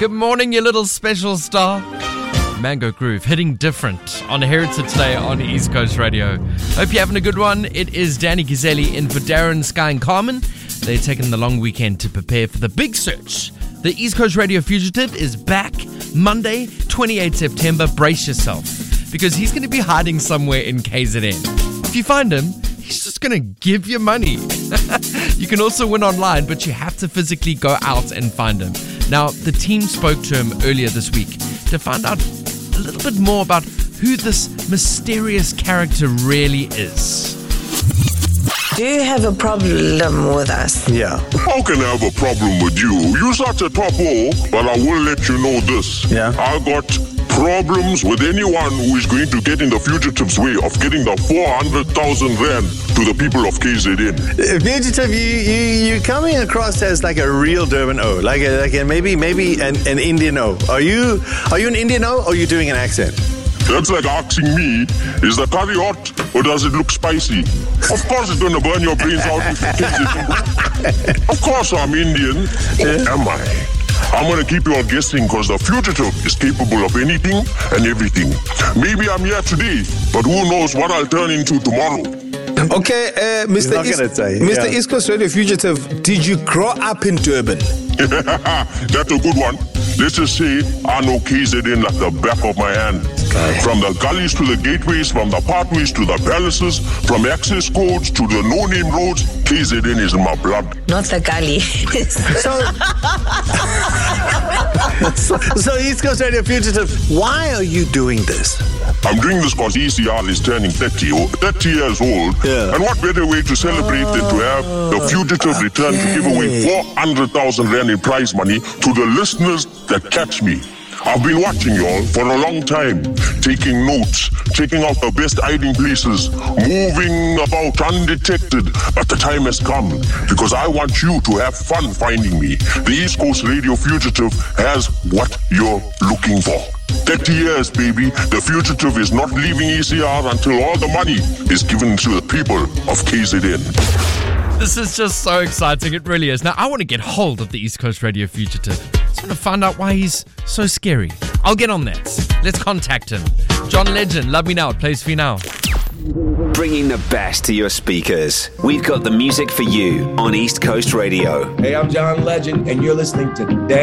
Good morning, you little special star. Mango Groove, hitting different on Heritage today on East Coast Radio. Hope you're having a good one. It is Danny Gazzelli in for Darren, Sky and Carmen. They're taking the long weekend to prepare for the big search. The East Coast Radio Fugitive is back Monday, 28 September. Brace yourself, because he's going to be hiding somewhere in KZN. If you find him, he's just going to give you money. You can also win online, but you have to physically go out and find him. Now, the team spoke to him earlier this week to find out a little bit more about who this mysterious character really is. Do you have a problem with us? Yeah. How can I have a problem with you? You're such a topo, but I will let you know this. Yeah. I got problems with anyone who is going to get in the fugitive's way of getting the 400,000 rand to the people of KZN. Fugitive, you're coming across as like a real Durban O, like maybe an Indian O. Are you an Indian O, or are you doing an accent? That's like asking me, is the curry hot or does it look spicy? Of course it's going to burn your brains out if you taste it. Of course I'm Indian. Am I? I'm going to keep you all guessing, because the fugitive is capable of anything and everything. Maybe I'm here today, but who knows what I'll turn into tomorrow. Okay, Mr. East Coast Radio Fugitive, did you grow up in Durban? That's a good one. Let's just say I know KZN like the back of my hand. From the gullies to the gateways, from the pathways to the palaces, from access codes to the no-name roads, KZN is in my blood. Not the gully. So East Coast Radio Fugitive, why are you doing this? I'm doing this because ECR is turning 30 years old. Yeah. And what better way to celebrate than to have the fugitive return to give away 400,000 rand in prize money to the listeners that catch me. I've been watching y'all for a long time, taking notes, checking out the best hiding places, moving about undetected. But the time has come, because I want you to have fun finding me. The East Coast Radio Fugitive has what you're looking for. 30 years, baby. The fugitive is not leaving ECR until all the money is given to the people of KZN. This is just so exciting. It really is. Now, I want to get hold of the East Coast Radio Fugitive. I just want to find out why he's so scary. I'll get on that. Let's contact him. John Legend, Love Me Now. It plays for you now. Bringing the best to your speakers. We've got the music for you on East Coast Radio. Hey, I'm John Legend, and you're listening to